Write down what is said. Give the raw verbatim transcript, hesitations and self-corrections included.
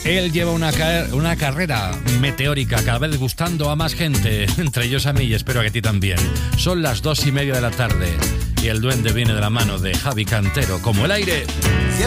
Él lleva una, ca- una carrera meteórica, cada vez gustando a más gente, entre ellos a mí y espero que a ti también. Son las dos y media de la tarde y el duende viene de la mano de Javi Cantero como el aire.